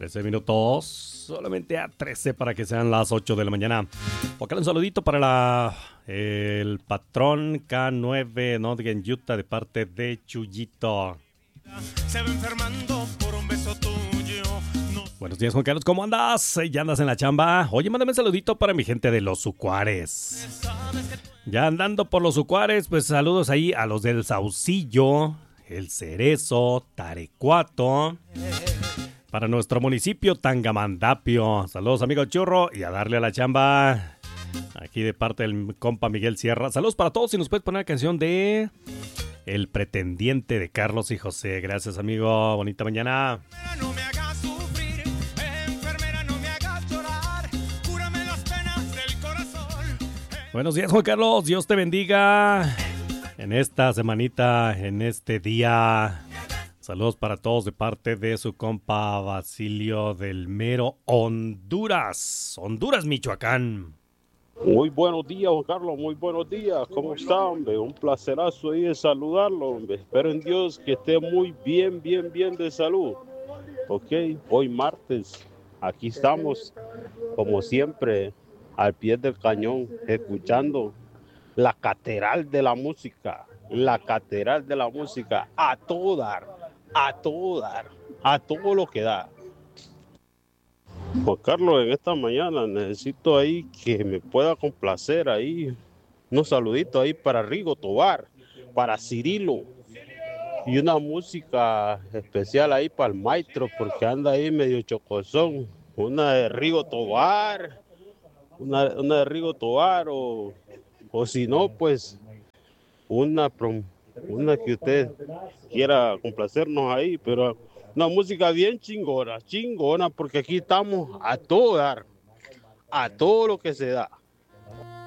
13 minutos, solamente a 13 para que sean las 8 de la mañana. Acá un saludito para el patrón K9 Notgen Utah de parte de Chuyito. Se va enfermando por un beso tuyo. No. Buenos días, Juan Carlos, ¿cómo andas? ¿Ya andas en la chamba? Oye, mándame un saludito para mi gente de Los Sucuares. Ya andando por Los Sucuares, pues saludos ahí a los del Saucillo, El Cerezo, Tarecuato. Para nuestro municipio, Tangamandapio. Saludos, amigo Churro, y a darle a la chamba. Aquí de parte del compa Miguel Sierra. Saludos para todos. Si nos puedes poner la canción de El Pretendiente de Carlos y José. Gracias, amigo. Bonita mañana. No me hagas sufrir, enfermera, no me hagas llorar. Cúrame las penas del corazón. Buenos días, Juan Carlos. Dios te bendiga. En esta semanita, en este día. Saludos para todos de parte de su compa Basilio del Mero, Honduras, Michoacán. Muy buenos días, Juan Carlos, muy buenos días. ¿Cómo está, hombre? Un placerazo ahí de saludarlo, hombre. Espero en Dios que esté muy bien de salud. Ok, hoy martes, aquí estamos, como siempre, al pie del cañón, escuchando la catedral de la música, a todo lo que da. Juan Carlos, en esta mañana necesito ahí que me pueda complacer ahí, unos saluditos ahí para Rigo Tobar, para Cirilo, y una música especial ahí para el maestro, porque anda ahí medio chocozón, una de Rigo Tobar, o si no, pues una que usted quiera complacernos ahí, pero una música bien chingona, porque aquí estamos a todo dar, a todo lo que se da.